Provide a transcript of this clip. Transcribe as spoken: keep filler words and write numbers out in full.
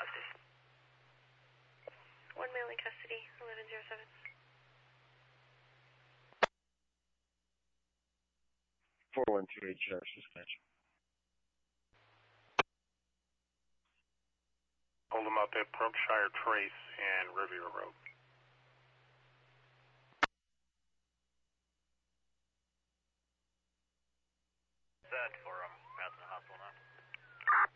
custody. One male in custody, eleven zero seven. four one two eight, Sheriff's Dispatch. Hold them out there, Berkshire Trace and Riviera Road. Set for him. Out to the hospital now.